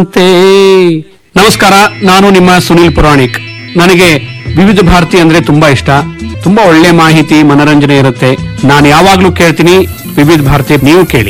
ಮಾತೆ. ನಮಸ್ಕಾರ, ನಾನು ನಿಮ್ಮ ಸುನಿಲ್ ಪುರಾಣಿಕ್. ನನಗೆ ವಿವಿಧ ಭಾರತಿ ಅಂದ್ರೆ ತುಂಬಾ ಇಷ್ಟ. ತುಂಬಾ ಒಳ್ಳೆ ಮಾಹಿತಿ, ಮನರಂಜನೆ ಇರುತ್ತೆ. ನಾನು ಯಾವಾಗ್ಲೂ ಕೇಳ್ತೀನಿ ವಿವಿಧ ಭಾರತಿ. ನೀವು ಕೇಳಿ.